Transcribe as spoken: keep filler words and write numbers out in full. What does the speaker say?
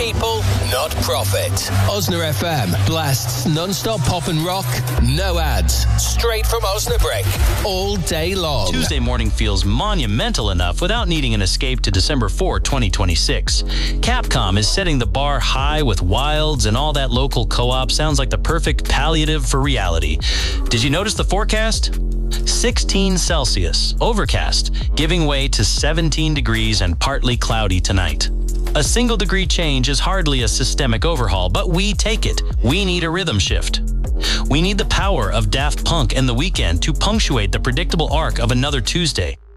people, not profit. Osna F M blasts non-stop pop and rock, no ads, straight from Osnabrick, all day long. Tuesday morning feels monumental enough without needing an escape to December fourth, twenty twenty-six. Capcom is setting the bar high with Wilds, and all that local co-op sounds like the perfect palliative for reality. Did you notice the forecast? sixteen Celsius, overcast, giving way to seventeen degrees and partly cloudy tonight. A single degree change is hardly a systemic overhaul, but we take it. We need a rhythm shift. We need the power of Daft Punk and The Weeknd to punctuate the predictable arc of another Tuesday.